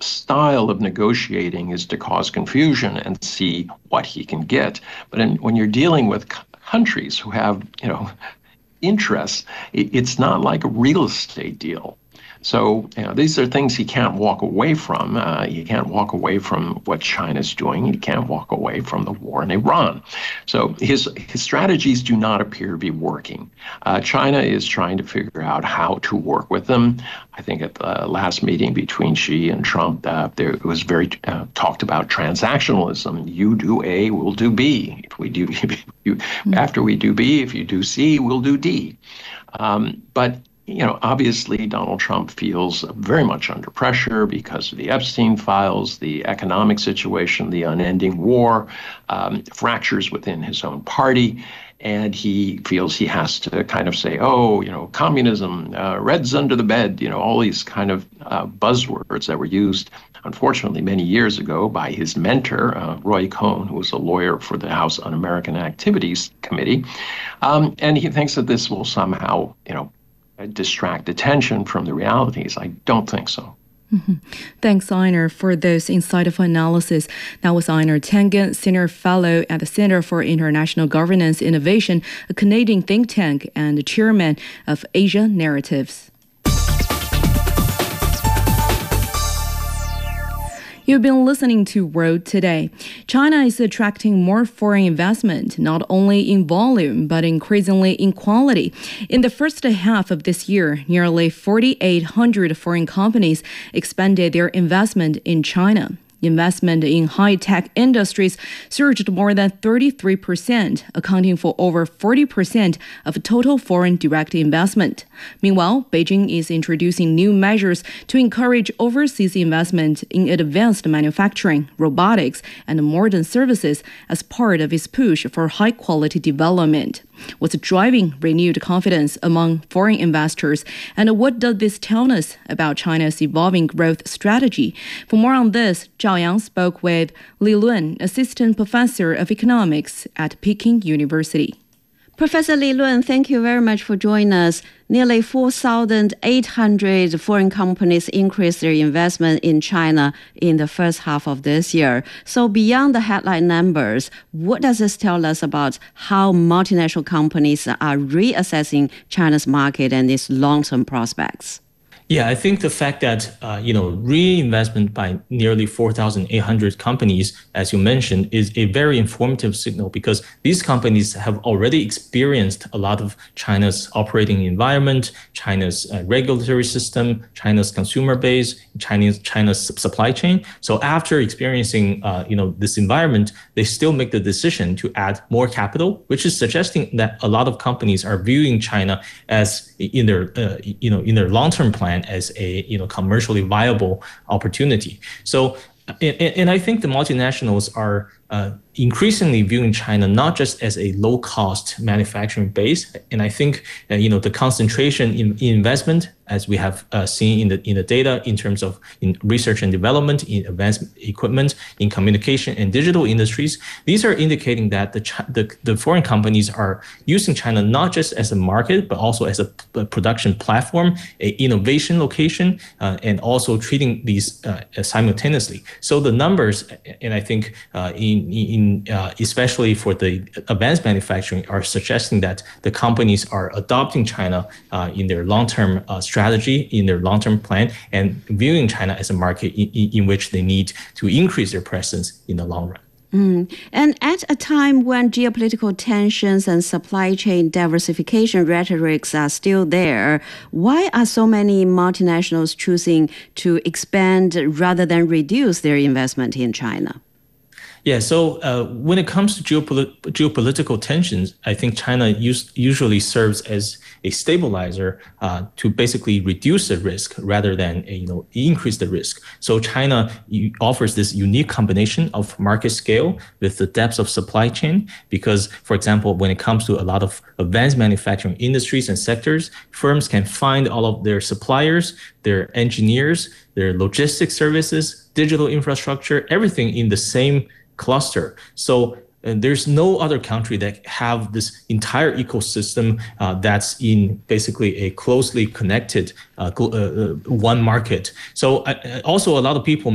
style of negotiating is to cause confusion and see what he can get. But when you're dealing with countries who have, interests, it's not like a real estate deal. So these are things he can't walk away from. He can't walk away from what China's doing. He can't walk away from the war in Iran. So his strategies do not appear to be working. China is trying to figure out how to work with them. I think at the last meeting between Xi and Trump, there was very talked about transactionalism. You do A, we'll do B. If we do, after we do B, if you do C, we'll do D. But obviously Donald Trump feels very much under pressure because of the Epstein files, the economic situation, the unending war, fractures within his own party. And he feels he has to kind of say, communism, Reds under the bed, all these kind of buzzwords that were used, unfortunately, many years ago by his mentor, Roy Cohn, who was a lawyer for the House Un-American Activities Committee. And he thinks that this will somehow, distract attention from the realities. I don't think so. Mm-hmm. Thanks, Einar, for those insightful analysis. That was Einar Tangen, Senior Fellow at the Center for International Governance Innovation, a Canadian think tank and the chairman of Asia Narratives. You've been listening to World Today. China is attracting more foreign investment, not only in volume, but increasingly in quality. In the first half of this year, nearly 4,800 foreign companies expanded their investment in China. Investment in high-tech industries surged more than 33%, accounting for over 40% of total foreign direct investment. Meanwhile, Beijing is introducing new measures to encourage overseas investment in advanced manufacturing, robotics, and modern services as part of its push for high-quality development. What's driving renewed confidence among foreign investors, and what does this tell us about China's evolving growth strategy? For more on this, Zhao Yang spoke with Li Lun, Assistant Professor of Economics at Peking University. Professor Li Lun, thank you very much for joining us. Nearly 4,800 foreign companies increased their investment in China in the first half of this year. So beyond the headline numbers, what does this tell us about how multinational companies are reassessing China's market and its long-term prospects? Yeah, I think the fact that, reinvestment by nearly 4,800 companies, as you mentioned, is a very informative signal because these companies have already experienced a lot of China's operating environment, China's regulatory system, China's consumer base, China's supply chain. So after experiencing, this environment, they still make the decision to add more capital, which is suggesting that a lot of companies are viewing China as in their long-term plan as a commercially viable opportunity. So, and I think the multinationals are increasingly viewing China not just as a low-cost manufacturing base, and I think the concentration in investment, as we have seen in the data, in terms of in research and development, in advanced equipment, in communication and digital industries, these are indicating that the foreign companies are using China not just as a market, but also as a production platform, a innovation location, and also treating these simultaneously. So the numbers, and I think especially for the advanced manufacturing, are suggesting that the companies are adopting China in their long-term strategy, in their long-term plan, and viewing China as a market in which they need to increase their presence in the long run. And at a time when geopolitical tensions and supply chain diversification rhetorics are still there, why are so many multinationals choosing to expand rather than reduce their investment in China? Yeah, so when it comes to geopolitical tensions, I think China usually serves as a stabilizer to basically reduce the risk rather than increase the risk. So China offers this unique combination of market scale with the depth of supply chain because, for example, when it comes to a lot of advanced manufacturing industries and sectors, firms can find all of their suppliers, their engineers, their logistics services, digital infrastructure, everything in the same cluster. So there's no other country that have this entire ecosystem that's in basically a closely connected one market. So also a lot of people